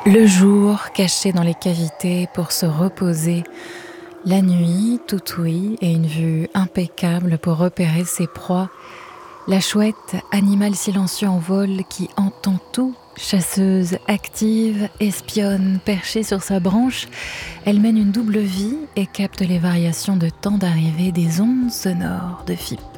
Le jour, caché dans les cavités pour se reposer. La nuit, tout ouïe et une vue impeccable pour repérer ses proies. La chouette, animal silencieux en vol qui entend tout. Chasseuse active, espionne perchée sur sa branche, elle mène une double vie et capte les variations de temps d'arrivée des ondes sonores de Phi